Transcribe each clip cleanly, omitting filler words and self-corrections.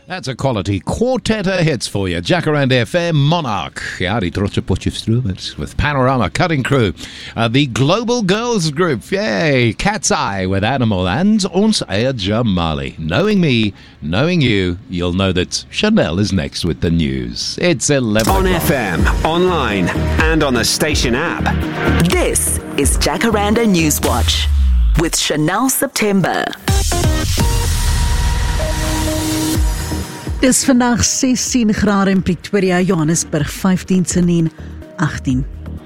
That's a quality quartet of hits for you. Jacaranda FM, Monarch. Ja, die trotse Potchefstroomers with Panorama, Cutting Crew. The Global Girls Group. Yay. Cat's Eye with Animal. And ons eie Jamali. Knowing me, knowing you, you'll know that Chanel is next with the news. It's 11 On o'clock. FM, online, and on the station app. This is Jacaranda Newswatch with Chanel September. Dis vandag 16 grade in Pretoria, Johannesburg 15 en 18.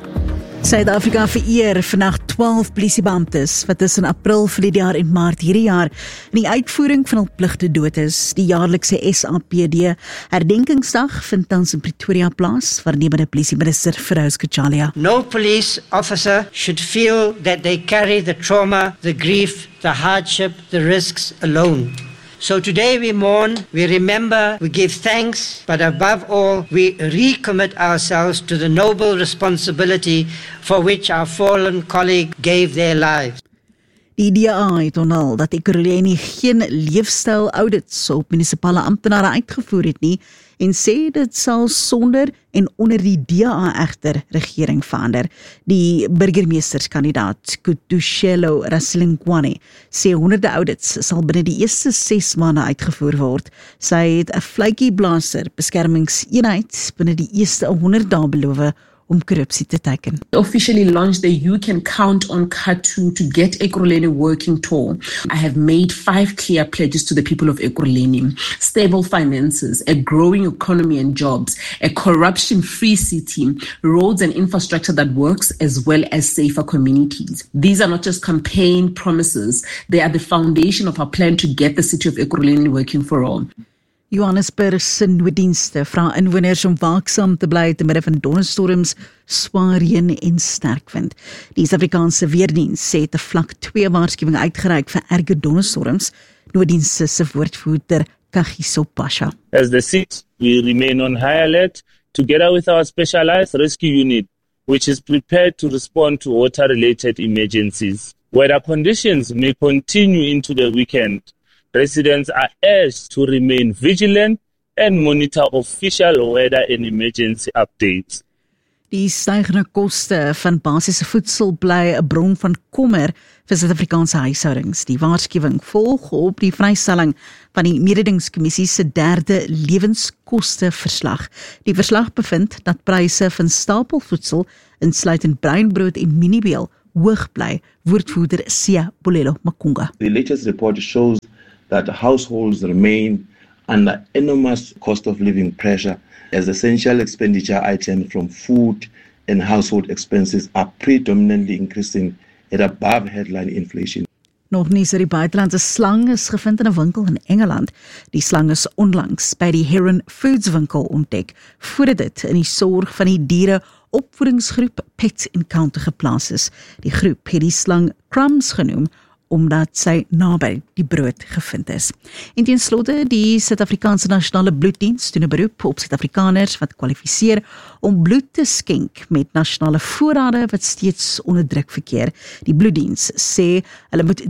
Suid-Afrika vereer vandag 12 polisiebeamptes wat tussen April verlede jaar en Maart hierdie jaar in die uitvoering van hul pligte dood is. Die jaarlikse SAPD herdenkingsdag vind tans in Pretoria plaas, waarnemende polisieminister Feroz Kutjalia. No police officer should feel that they carry the trauma, the grief, the hardship, the risks alone. So today we mourn, we remember, we give thanks, but above all, we recommit ourselves to the noble responsibility for which our fallen colleague gave their lives. Die DA het onthul dat Ekurhuleni geen leefstyl audits op munisipale amptenare uitgevoer het nie en sê dit sal sonder en onder die DA egter regering verander. Die burgemeesterskandidaat Kutushelo Rasilingwane sê honderde audits sal binne die eerste 6 maande uitgevoer word. Sy het 'n vletjieblaser beskermingseenheid binne die eerste 100 dae beloof om korrupsie te teiken. Officially launched the You Can Count on Katu to Get Ekurhuleni working tour. I have made 5 clear pledges to the people of Ekurhuleni: stable finances, a growing economy and jobs, a corruption-free city, roads and infrastructure that works, as well as safer communities. These are not just campaign promises, they are the foundation of our plan to get the city of Ekurhuleni working for all. Johannesburg se nooddienste vra inwoners om waaksaam te bly te midde van donderstorms, swaar reën en sterk wind. Die Suid-Afrikaanse Weerdiens sê het 'n vlak 2 waarskuwing uitgereik vir erge donderstorms. Nooddienste se woordvoerder Kagiso Pasha. As the city, we remain on high alert together with our specialized rescue unit, which is prepared to respond to water-related emergencies. Weather conditions may continue into the weekend. Residents are urged to remain vigilant and monitor official weather and emergency updates. Die stygende koste van basiese voedsel bly 'n bron van kommer vir Suid-Afrikaanse huishoudings. Die waarskuwing volg op die vrystelling van die mededingingskommissie se 3de lewenskosteverslag. Die verslag bevind dat pryse van stapelvoedsel, insluitend bruinbrood en mieliemeel, hoog bly. Woordvoerder Sia Bolelo Makunga. The latest report shows that households remain under enormous cost of living pressure as essential expenditure items from food and household expenses are predominantly increasing at above headline inflation. Nog nie so die buitelandse slang is gevind in 'n winkel in Engeland. Die slang is onlangs by die Heron Foods winkel ontdek, voordat dit in die sorg van die diere opvoedingsgroep Pet Encounter geplaas is. Die groep het die slang Crumbs genoem, omdat sy naby die brood gevind is. En ten slotte, die Suid-Afrikaanse Nasionale Bloeddiens doen 'n beroep op Suid-Afrikaners wat kwalifiseer om bloed te skenk met nasionale voorrade wat steeds onder druk verkeer. Die Bloeddiens sê hulle moet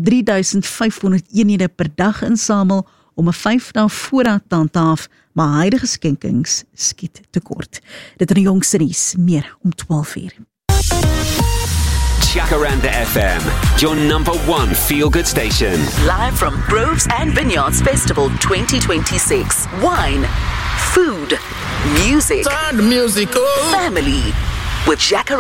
3500 eenhede per dag insamel om 'n 5-dae voorraad te handhaaf, maar huidige skenkings skiet tekort. Dit is die jongste nuus, meer om 12:00. Jacaranda FM, your number 1 feel-good station. Live from Groves and Vineyards Festival 2026. Wine, food, music, Sound music, oh. family with Jacaranda.